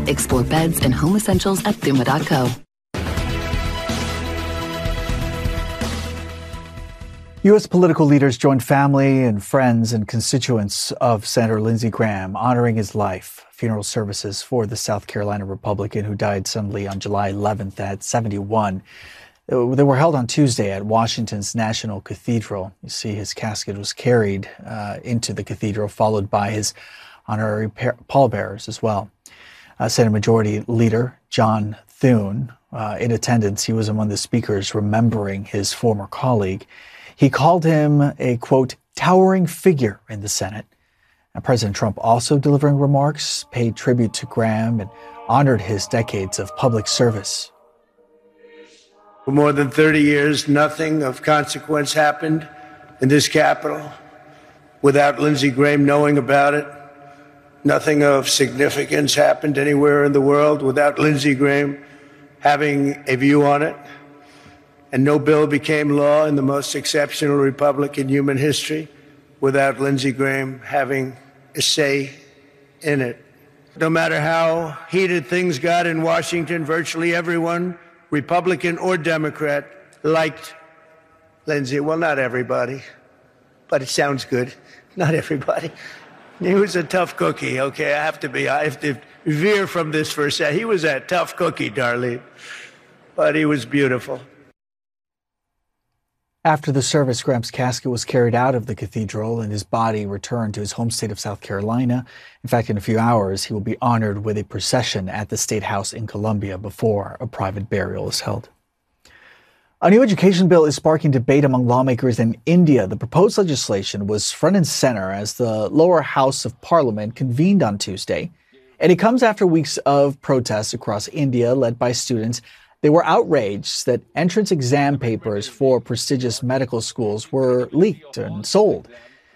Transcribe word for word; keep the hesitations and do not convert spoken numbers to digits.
Explore beds and home essentials at thuma dot co. U S political leaders joined family and friends and constituents of Senator Lindsey Graham, honoring his life. Funeral services for the South Carolina Republican who died suddenly on July eleventh at seventy-one. They were held on Tuesday at Washington's National Cathedral. You see his casket was carried uh, into the cathedral, followed by his honorary pallbearers as well. Uh, Senate Majority Leader John Thune, uh, in attendance, he was among the speakers remembering his former colleague. He called him a, quote, towering figure in the Senate. And President Trump, also delivering remarks, paid tribute to Graham and honored his decades of public service. For more than thirty years, nothing of consequence happened in this Capitol without Lindsey Graham knowing about it. Nothing of significance happened anywhere in the world without Lindsey Graham having a view on it. And no bill became law in the most exceptional republic in human history without Lindsey Graham having a say in it. No matter how heated things got in Washington, virtually everyone, Republican or Democrat, liked Lindsey. Well, not everybody, but it sounds good. Not everybody. He was a tough cookie, okay? I have to be, I have to veer from this for a second. He was a tough cookie, Darlene, but he was beautiful. After the service, Graham's casket was carried out of the cathedral and his body returned to his home state of South Carolina. In fact, in a few hours, he will be honored with a procession at the State House in Columbia before a private burial is held. A new education bill is sparking debate among lawmakers in India. The proposed legislation was front and center as the lower house of parliament convened on Tuesday. And it comes after weeks of protests across India led by students. They were outraged that entrance exam papers for prestigious medical schools were leaked and sold.